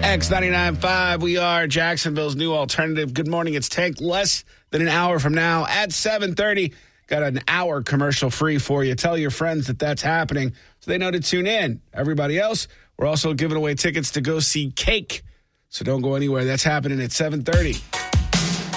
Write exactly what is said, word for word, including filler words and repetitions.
X ninety-nine point five. We are Jacksonville's new alternative. Good morning. It's Tank. Less than an hour from now at seven thirty. Got an hour commercial free for you. Tell your friends that that's happening so they know to tune in. Everybody else, we're also giving away tickets to go see Cake. So don't go anywhere. That's happening at seven thirty.